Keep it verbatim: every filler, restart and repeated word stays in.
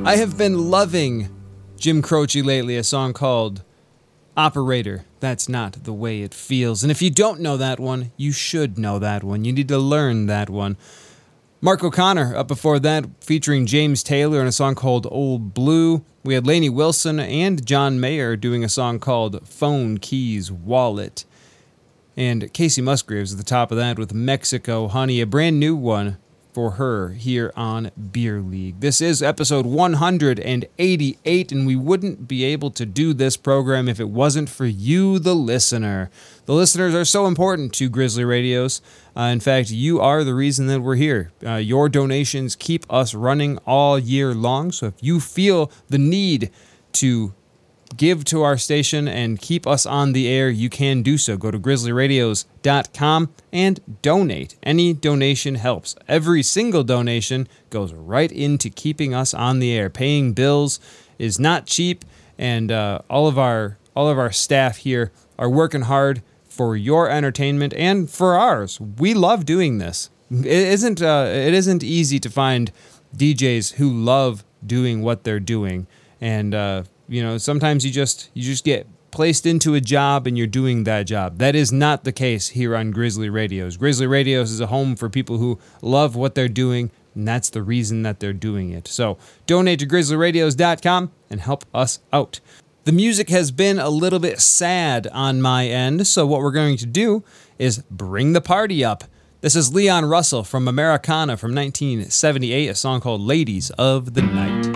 I have been loving Jim Croce lately, a song called Operator. That's not the way it feels. And if you don't know that one, you should know that one. You need to learn that one. Mark O'Connor up before that, featuring James Taylor in a song called Old Blue. We had Lainey Wilson and John Mayer doing a song called Phone Keys Wallet. And Casey Musgraves at the top of that with Mexico Honey, a brand new one for her here on Beer League. This is episode one hundred eighty-eight, and we wouldn't be able to do this program if it wasn't for you, the listener. The listeners are so important to Grizzly Radios. Uh, in fact, you are the reason that we're here. Uh, your donations keep us running all year long, so if you feel the need to give to our station and keep us on the air, you can do so. Go to grizzly radios dot com and donate. Any donation helps. Every single donation goes right into keeping us on the air. Paying bills is not cheap, and uh, all of our all of our staff here are working hard for your entertainment and for ours. We love doing this. It isn't uh, it isn't easy to find D Js who love doing what they're doing, and uh, you know, sometimes you just you just get placed into a job and you're doing that job. That is not the case here on Grizzly Radios. Grizzly Radios is a home for people who love what they're doing, and that's the reason that they're doing it. So donate to grizzly radios dot com and help us out. The music has been a little bit sad on my end, so what we're going to do is bring the party up. This is Leon Russell from Americana from nineteen seventy-eight, a song called Ladies of the Night.